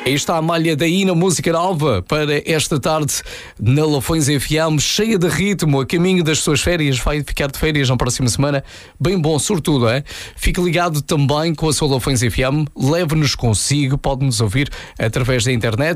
Aí está a malha da Ina, música nova para esta tarde na Lafões FM, cheia de ritmo, a caminho das suas férias. Vai ficar de férias na próxima semana. Bem bom, sobretudo, é? Fique ligado também com a sua Lafões FM, leve-nos consigo, pode-nos ouvir através da internet